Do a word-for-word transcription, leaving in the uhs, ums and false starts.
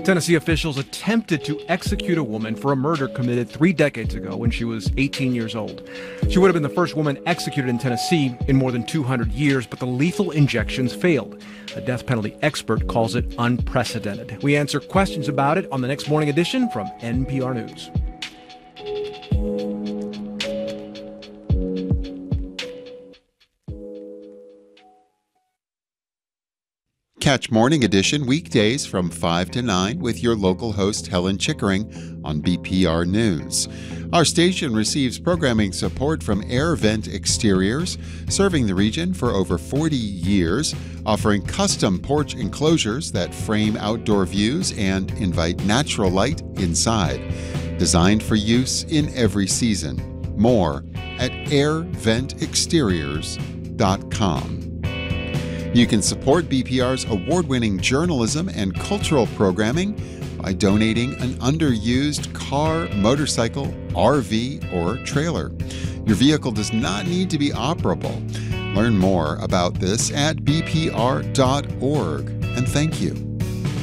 Tennessee officials attempted to execute a woman for a murder committed three decades ago when she was eighteen years old. She would have been the first woman executed in Tennessee in more than two hundred years, but the lethal injections failed. A death penalty expert calls it unprecedented. We answer questions about it on the next morning edition from N P R News. Catch Morning Edition weekdays from five to nine with your local host Helen Chickering on B P R News. Our station receives programming support from Air Vent Exteriors, serving the region for over forty years, offering custom porch enclosures that frame outdoor views and invite natural light inside. Designed for use in every season. More at air vent exteriors dot com. You can support B P R's award-winning journalism and cultural programming by donating an underused car, motorcycle, R V, or trailer. Your vehicle does not need to be operable. Learn more about this at b p r dot org. And thank you.